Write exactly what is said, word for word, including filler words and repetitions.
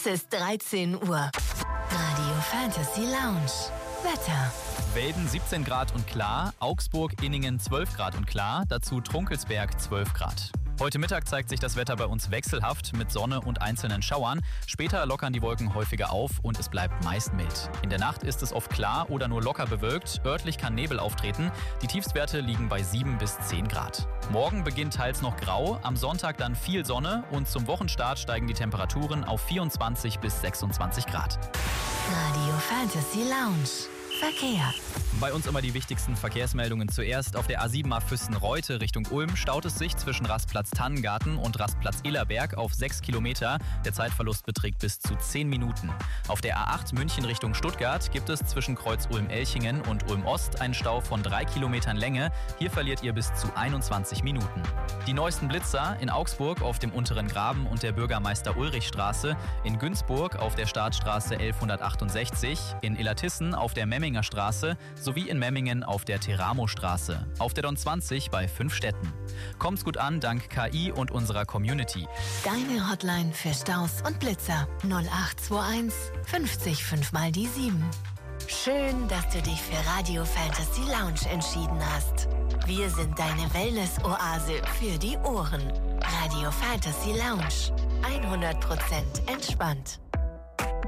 Es ist dreizehn Uhr. Radio Fantasy Lounge. Wetter. Welden siebzehn Grad und klar, Augsburg-Inningen zwölf Grad und klar, dazu Trunkelsberg zwölf Grad. Heute Mittag zeigt sich das Wetter bei uns wechselhaft mit Sonne und einzelnen Schauern. Später lockern die Wolken häufiger auf und es bleibt meist mild. In der Nacht ist es oft klar oder nur locker bewölkt. Örtlich kann Nebel auftreten. Die Tiefstwerte liegen bei sieben bis zehn Grad. Morgen beginnt teils noch grau, am Sonntag dann viel Sonne und zum Wochenstart steigen die Temperaturen auf vierundzwanzig bis sechsundzwanzig Grad. Radio Fantasy Lounge. Verkehr. Bei uns immer die wichtigsten Verkehrsmeldungen zuerst. Auf der A sieben Füssen-Reute Richtung Ulm staut es sich zwischen Rastplatz Tannengarten und Rastplatz Illerberg auf sechs Kilometer. Der Zeitverlust beträgt bis zu zehn Minuten. Auf der A acht München Richtung Stuttgart gibt es zwischen Kreuz Ulm-Elchingen und Ulm-Ost einen Stau von drei Kilometern Länge. Hier verliert ihr bis zu einundzwanzig Minuten. Die neuesten Blitzer in Augsburg auf dem Unteren Graben und der Bürgermeister-Ulrich-Straße, in Günzburg auf der Startstraße elfhundertachtundsechzig, in Illertissen auf der Memminger Straße sowie in Memmingen auf der Teramo-Straße, auf der Don zwanzig bei fünf Städten. Kommt's gut an dank K I und unserer Community. Deine Hotline für Staus und Blitzer null acht zwei eins fünfzig fünf mal die sieben. Schön, dass du dich für Radio Fantasy Lounge entschieden hast. Wir sind deine Wellness-Oase für die Ohren. Radio Fantasy Lounge. hundert Prozent entspannt.